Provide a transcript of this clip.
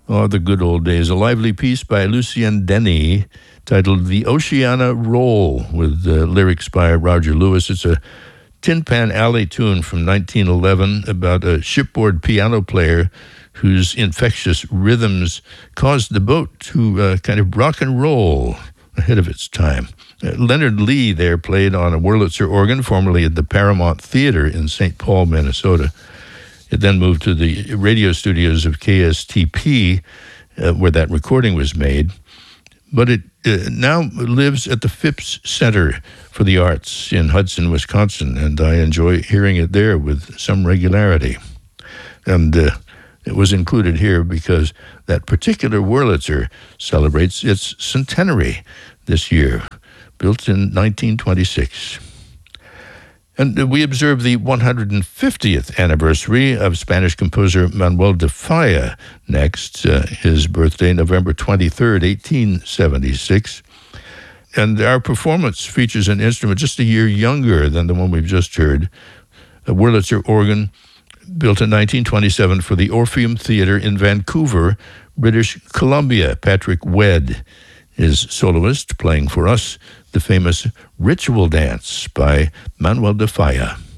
Oh, the good old days. A lively piece by Lucien Denny titled The Oceana Roll with lyrics by Roger Lewis. It's a Tin Pan Alley tune from 1911 about a shipboard piano player whose infectious rhythms caused the boat to kind of rock and roll ahead of its time. Leonard Lee there played on a Wurlitzer organ, formerly at the Paramount Theater in St. Paul, Minnesota. It then moved to the radio studios of KSTP, where that recording was made. But it now lives at the Phipps Center for the Arts in Hudson, Wisconsin, and I enjoy hearing it there with some regularity. And it was included here because that particular Wurlitzer celebrates its centenary this year, built in 1926. And we observe the 150th anniversary of Spanish composer Manuel de Falla next, his birthday, November 23rd, 1876. And our performance features an instrument just a year younger than the one we've just heard, a Wurlitzer organ built in 1927 for the Orpheum Theatre in Vancouver, British Columbia. Patrick Wedd is soloist, playing for us the famous Ritual Dance by Manuel de Falla.